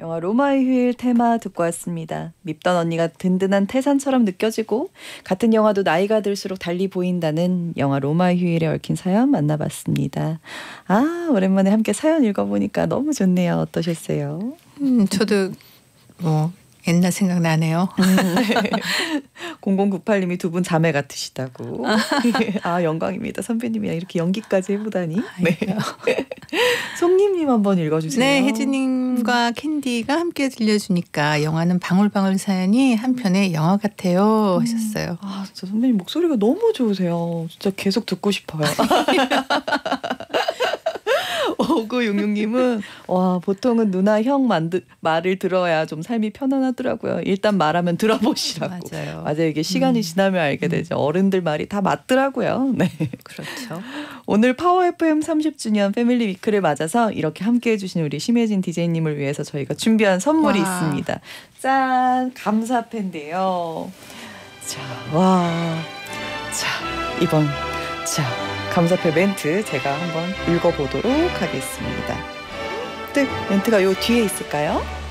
영화 로마의 휴일 테마 듣고 왔습니다. 밉던 언니가 든든한 태산처럼 느껴지고 같은 영화도 나이가 들수록 달리 보인다는 영화 로마의 휴일에 얽힌 사연 만나봤습니다. 아, 오랜만에 함께 사연 읽어보니까 너무 좋네요. 어떠셨어요? 저도 옛날 생각나네요. 0098님이 두 분 자매 같으시다고. 아, 영광입니다. 선배님이랑 이렇게 연기까지 해보다니. 네. 송님님 한번 읽어주세요. 네, 혜진님과 캔디가 함께 들려주니까 영화는 방울방울 사연이 한편의 영화 같아요 하셨어요. 아, 진짜 선배님 목소리가 너무 좋으세요. 진짜 계속 듣고 싶어요. 5966님은 와, 보통은 누나 형 말을 들어야 좀 삶이 편안하더라고요. 일단 말하면 들어보시라고. 맞아요. 이게 시간이 지나면 알게 되죠. 어른들 말이 다 맞더라고요. 네. 그렇죠. 오늘 파워 FM 30주년 패밀리 위크를 맞아서 이렇게 함께해 주신 우리 심혜진 DJ님을 위해서 저희가 준비한 선물이 있습니다. 짠! 감사패인데요. 자, 이번 감사패 멘트 제가 한번 읽어보도록 하겠습니다. 멘트가 요 뒤에 있을까요?